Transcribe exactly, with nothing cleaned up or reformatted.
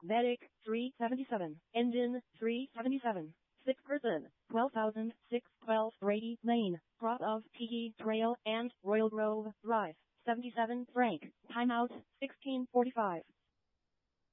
Medic, three seventy-seven. Engine, three seventy-seven. Sick person, twelve thousand six hundred twelve Brady Lane, Cross of Tiki Trail and Royal Grove Drive, seventy-seven Frank. Timeout, sixteen forty-five.